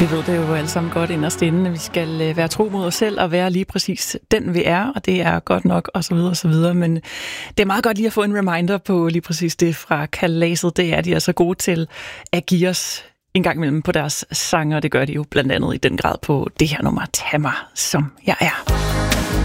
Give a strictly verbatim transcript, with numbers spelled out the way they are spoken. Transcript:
Vi ved det jo alle sammen godt inderst inde, at vi skal være tro mod os selv og være lige præcis den, vi er, og det er godt nok, og så videre, og så videre. Men det er meget godt lige at få en reminder på lige præcis det fra Kalaset. Det er de altså gode til at give os en gang imellem på deres sange, og det gør de jo blandt andet i den grad på det her nummer, Tag mig, som jeg er.